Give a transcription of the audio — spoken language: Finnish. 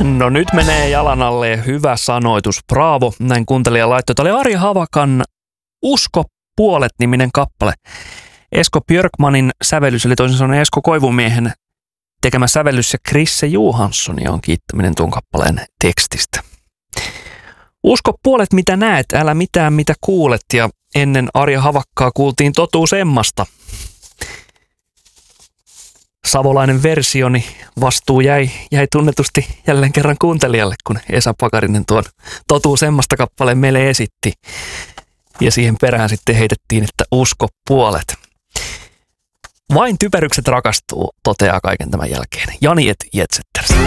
No nyt menee jalan alle, hyvä sanoitus, bravo, näin kuuntelija laittoi. Tämä oli Ari Havakan Usko puolet-niminen kappale. Esko Björkmanin sävellys, eli toisin sanoen Esko Koivumiehen tekemä sävellys ja Krisse Johanssoni on kiittäminen tuon kappaleen tekstistä. Usko puolet mitä näet, älä mitään mitä kuulet, ja ennen Arja Havakkaa kuultiin Totuus Emmasta. Savolainen versioni vastuu jäi tunnetusti jälleen kerran kuuntelijalle, kun Esa Pakarinen tuon Totuus Emmasta kappaleen meille esitti. Ja siihen perään sitten heitettiin, että usko puolet. Vain typerykset rakastuu, toteaa kaiken tämän jälkeen Jani Jetsetters.